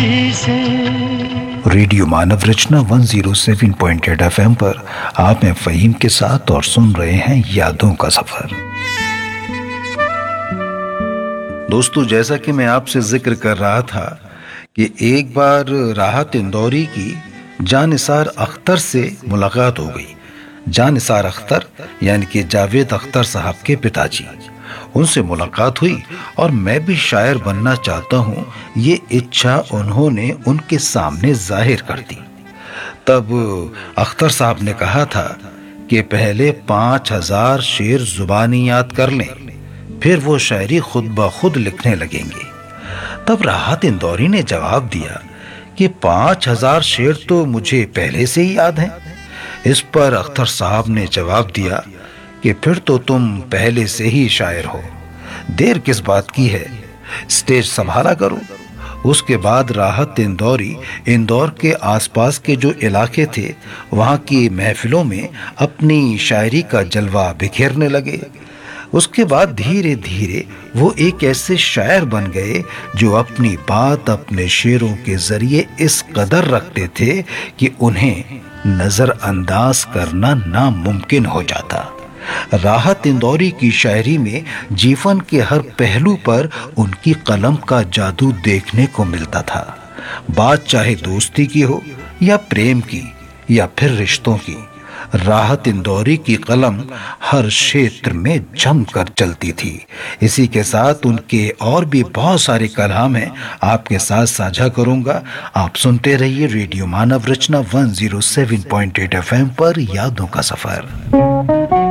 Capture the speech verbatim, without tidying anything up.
खुशी से। रेडियो मानव रचना एक सौ सात पॉइंट आठ एफ एम पर आप हैं फहीम के साथ और सुन रहे हैं यादों का सफर। दोस्तों, जैसा कि मैं आपसे जिक्र कर रहा था कि एक बार राहत इंदौरी की जानिसार अख्तर से मुलाकात हो गई। जानिसार अख्तर यानी कि जावेद अख्तर साहब के पिताजी, उनसे मुलाकात हुई और मैं भी शायर बनना चाहता हूँ, ये इच्छा उन्होंने उनके सामने जाहिर कर दी। तब अख्तर साहब ने कहा था कि पहले पाँच हजार शेर जुबानी याद कर लें, फिर वो शायरी खुद ब खुद लिखने लगेंगे। तब राहत इंदौरी ने जवाब दिया कि पाँच हजार शेर तो मुझे पहले से ही याद हैं। इस पर अख्तर साहब ने जवाब दिया कि फिर तो तुम पहले से ही शायर हो, देर किस बात की है, स्टेज संभाला करो। उसके बाद राहत इंदौरी इंदौर के आसपास के जो इलाके थे वहाँ की महफिलों में अपनी शायरी का जलवा बिखेरने लगे। उसके बाद धीरे धीरे वो एक ऐसे शायर बन गए जो अपनी बात अपने शेरों के जरिए इस कदर रखते थे कि उन्हें नजरअंदाज करना नामुमकिन हो जाता। राहत इंदौरी की शायरी में जीवन के हर पहलू पर उनकी कलम का जादू देखने को मिलता था। बात चाहे दोस्ती की हो या प्रेम की या फिर रिश्तों की, राहत इंदौरी की कलम हर क्षेत्र में जमकर चलती थी। इसी के साथ उनके और भी बहुत सारे कलाम हैं, आपके साथ साझा करूंगा। आप सुनते रहिए रेडियो मानव रचना एक सौ सात पॉइंट आठ एफ एम पर यादों का सफर।